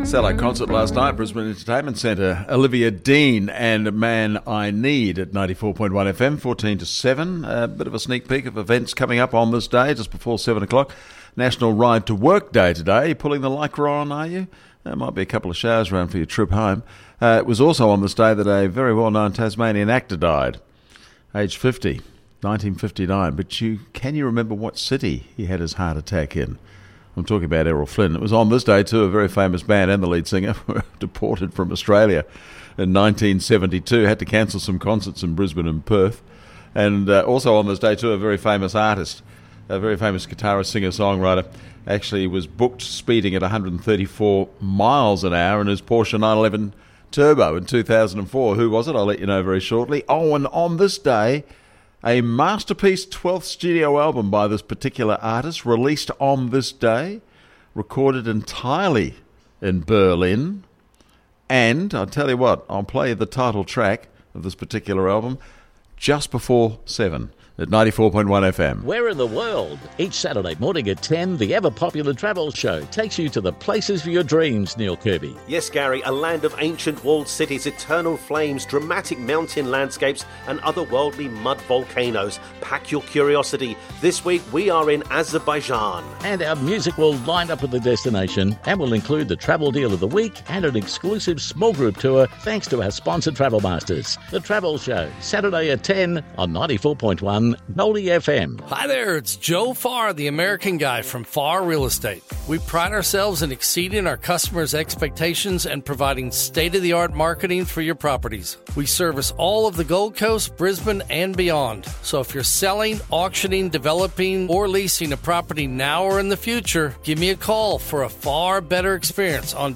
Satellite concert last night, Brisbane Entertainment Centre. Olivia Dean and Man I Need at 94.1 FM, 14 to 7. A bit of a sneak peek of events coming up on this day, just before 7 o'clock. National Ride to Work Day today. Pulling the lycra on, are you? There might be a couple of showers around for your trip home. It was also on this day that a very well-known Tasmanian actor died, aged 50, 1959. But can you remember what city he had his heart attack in? I'm talking about Errol Flynn. It was on this day too. A very famous band and the lead singer were deported from Australia in 1972. Had to cancel some concerts in Brisbane and Perth. And also on this day too, a very famous artist, a very famous guitarist, singer, songwriter, actually was booked speeding at 134 miles an hour in his Porsche 911 Turbo in 2004. Who was it? I'll let you know very shortly. Oh, and on this day, a masterpiece 12th studio album by this particular artist, released on this day, recorded entirely in Berlin. And I'll tell you what, I'll play the title track of this particular album just before 7 at 94.1 FM. Where in the world? Each Saturday morning at 10, the ever-popular travel show takes you to the places for your dreams, Neil Kirby. Yes, Gary, a land of ancient walled cities, eternal flames, dramatic mountain landscapes and otherworldly mud volcanoes. Pack your curiosity. This week we are in Azerbaijan. And our music will line up with the destination and will include the travel deal of the week and an exclusive small group tour thanks to our sponsor Travel Masters. The Travel Show, Saturday at 10 on 94.1 Goldie FM. Hi there, it's Joe Farr, the American Guy from Farr Real Estate. We pride ourselves in exceeding our customers' expectations and providing state-of-the-art marketing for your properties. We service all of the Gold Coast, Brisbane, and beyond. So if you're selling, auctioning, developing, or leasing a property now or in the future, give me a call for a far better experience on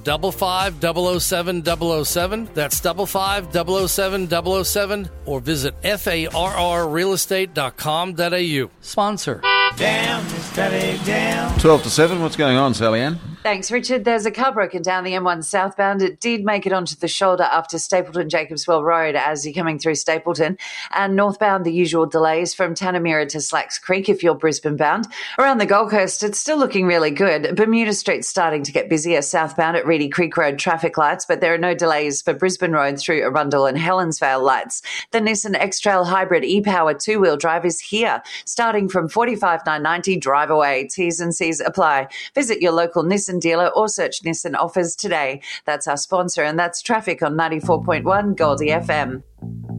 55007-007. That's 55007-007, or visit farrrealestate.com. Sponsor. Down, steady down. 12 to 7, what's going on, Sally Ann? Thanks, Richard. There's a car broken down the M1 southbound. It did make it onto the shoulder after Stapleton-Jacobswell Road as you're coming through Stapleton. And northbound, the usual delays from Tanamira to Slacks Creek if you're Brisbane bound. Around the Gold Coast, it's still looking really good. Bermuda Street's starting to get busier southbound at Reedy Creek Road traffic lights, but there are no delays for Brisbane Road through Arundel and Helensvale lights. The Nissan X-Trail Hybrid e-Power two-wheel drive is here, starting from $45,990. Drive away. T's and C's apply. Visit your local Nissan dealer or search Nissan offers today. That's our sponsor, and that's traffic on 94.1 Goldie FM.